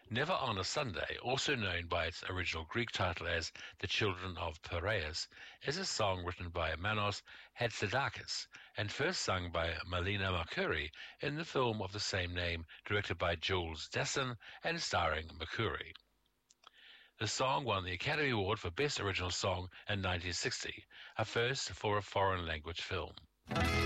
Never on a Sunday, also known by its original Greek title as The Children of Piraeus, is a song written by Manos Hatzidakis and first sung by Melina Mercouri in the film of the same name, directed by Jules Dassin and starring Mercouri. The song won the Academy Award for Best Original Song in 1960, a first for a foreign language film.